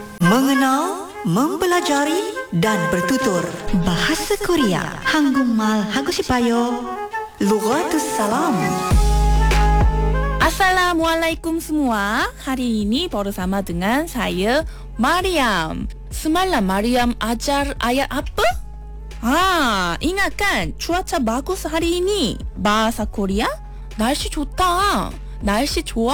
Mengenal, mempelajari dan bertutur bahasa Korea. Hanggumal Hagusipayo. Lughatus Salam. Assalamualaikum semua. Hari ini bersama dengan saya, Mariam. Semalam Mariam ajar ayat apa? Ingat kan? Cuaca bagus hari ini. Bahasa Korea? 날씨 좋다. 날씨 좋아.